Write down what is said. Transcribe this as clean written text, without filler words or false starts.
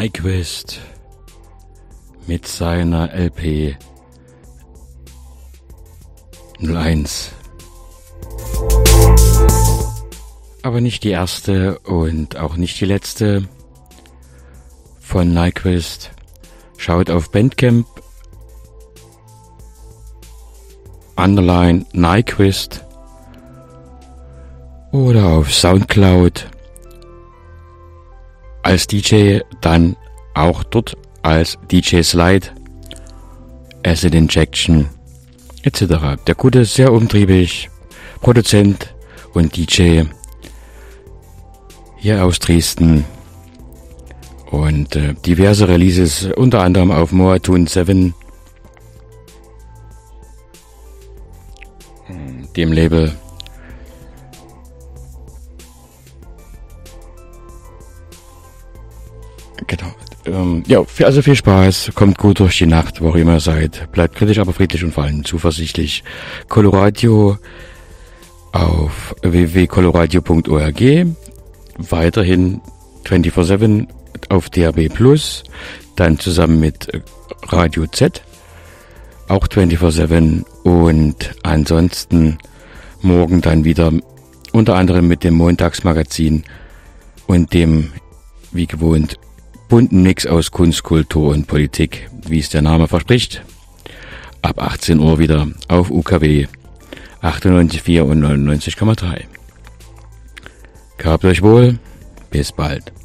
Nyquist mit seiner LP 01. Aber nicht die erste und auch nicht die letzte von Nyquist. Schaut auf Bandcamp _Nyquist oder auf Soundcloud als DJ, dann auch dort als DJ Slide, Acid Injection etc. Der Gute ist sehr umtriebig, Produzent und DJ hier aus Dresden und diverse Releases, unter anderem auf Moatune 7, dem Label. Genau. Ja, also viel Spaß, kommt gut durch die Nacht, wo auch immer ihr seid. Bleibt kritisch, aber friedlich und vor allem zuversichtlich. Coloradio auf www.coloradio.org. Weiterhin 24/7 auf DAB+, dann zusammen mit Radio Z, auch 24/7 und ansonsten morgen dann wieder unter anderem mit dem Montagsmagazin und dem, wie gewohnt, bunten Mix aus Kunst, Kultur und Politik, wie es der Name verspricht. Ab 18 Uhr wieder auf UKW 98,4 und 99,3. Gehabt euch wohl, bis bald.